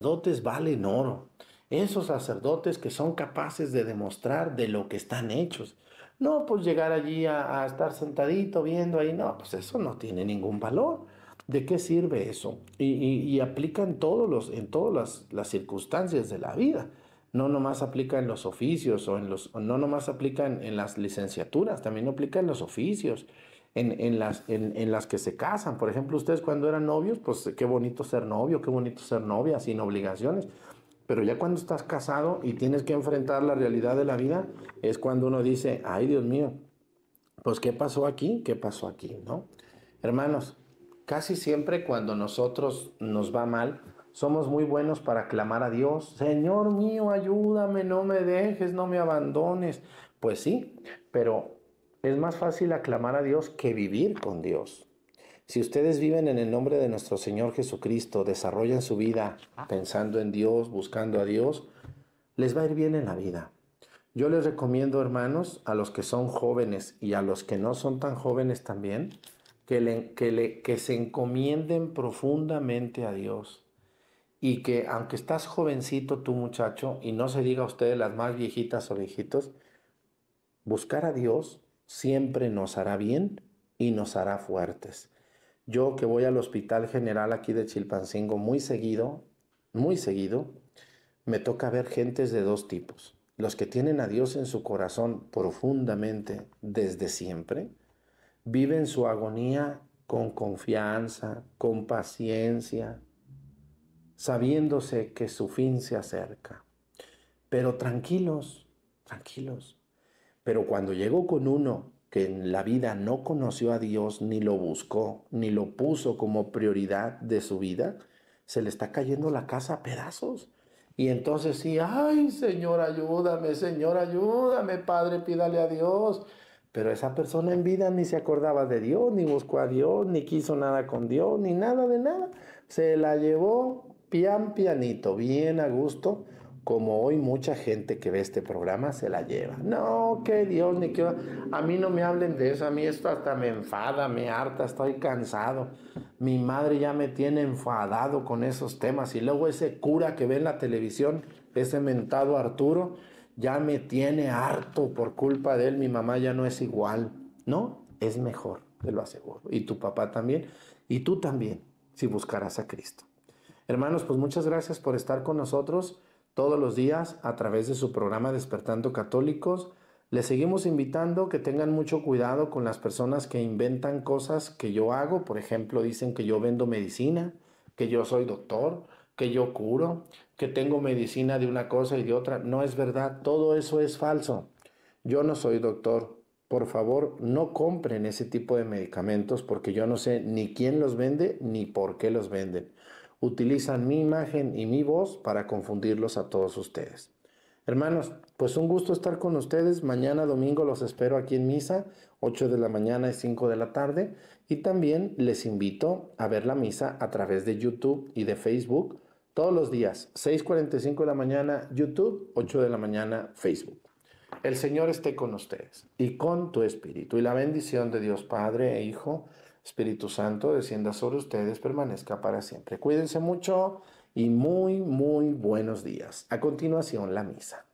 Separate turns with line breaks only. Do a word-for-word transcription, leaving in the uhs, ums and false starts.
sacerdotes valen oro. Esos sacerdotes que son capaces de demostrar de lo que están hechos. No, pues llegar allí a, a estar sentadito viendo ahí, no, pues eso no tiene ningún valor. ¿De qué sirve eso? Y, y, y aplica en todos los, en todas las, las circunstancias de la vida. No nomás aplica en los oficios o en los, o no nomás aplica en, en las licenciaturas, también aplica en los oficios, en, en las, en, en las que se casan. Por ejemplo, ustedes cuando eran novios, pues qué bonito ser novio, qué bonito ser novia, sin obligaciones. Pero ya cuando estás casado y tienes que enfrentar la realidad de la vida, es cuando uno dice, ay Dios mío, pues ¿qué pasó aquí? ¿Qué pasó aquí? ¿No? Hermanos, casi siempre cuando nosotros nos va mal, somos muy buenos para clamar a Dios, Señor mío, ayúdame, no me dejes, no me abandones. Pues sí, pero es más fácil aclamar a Dios que vivir con Dios. Si ustedes viven en el nombre de nuestro Señor Jesucristo, desarrollan su vida pensando en Dios, buscando a Dios, les va a ir bien en la vida. Yo les recomiendo, hermanos, a los que son jóvenes y a los que no son tan jóvenes también, que, le, que, le, que se encomienden profundamente a Dios. Y que aunque estás jovencito tú, muchacho, y no se diga a ustedes las más viejitas o viejitos, buscar a Dios siempre nos hará bien y nos hará fuertes. Yo que voy al Hospital General aquí de Chilpancingo muy seguido, muy seguido, me toca ver gentes de dos tipos. Los que tienen a Dios en su corazón profundamente desde siempre, viven su agonía con confianza, con paciencia, sabiéndose que su fin se acerca. Pero tranquilos, tranquilos. Pero cuando llegó con uno que en la vida no conoció a Dios, ni lo buscó, ni lo puso como prioridad de su vida, se le está cayendo la casa a pedazos. Y entonces sí, ay, Señor, ayúdame, Señor, ayúdame, Padre, pídale a Dios. Pero esa persona en vida ni se acordaba de Dios, ni buscó a Dios, ni quiso nada con Dios, ni nada de nada. Se la llevó pian pianito, bien a gusto, como hoy mucha gente que ve este programa se la lleva. No, que Dios, ni que... A mí no me hablen de eso, a mí esto hasta me enfada, me harta, estoy cansado. Mi madre ya me tiene enfadado con esos temas. Y luego ese cura que ve en la televisión, ese mentado Arturo, ya me tiene harto por culpa de él. Mi mamá ya no es igual. No, es mejor, te lo aseguro. Y tu papá también. Y tú también, si buscarás a Cristo. Hermanos, pues muchas gracias por estar con nosotros todos los días a través de su programa Despertando Católicos. Les seguimos invitando que tengan mucho cuidado con las personas que inventan cosas que yo hago. Por ejemplo, dicen que yo vendo medicina, que yo soy doctor, que yo curo, que tengo medicina de una cosa y de otra. No es verdad, todo eso es falso. Yo no soy doctor. Por favor, no compren ese tipo de medicamentos porque yo no sé ni quién los vende ni por qué los venden. Utilizan mi imagen y mi voz para confundirlos a todos ustedes. Hermanos, pues un gusto estar con ustedes. Mañana domingo los espero aquí en misa, ocho de la mañana y cinco de la tarde. Y también les invito a ver la misa a través de YouTube y de Facebook todos los días, seis cuarenta y cinco de la mañana YouTube, ocho de la mañana Facebook. El Señor esté con ustedes y con tu espíritu. Y la bendición de Dios Padre e Hijo, Espíritu Santo, descienda sobre ustedes, permanezca para siempre. Cuídense mucho y muy, muy buenos días. A continuación, la misa.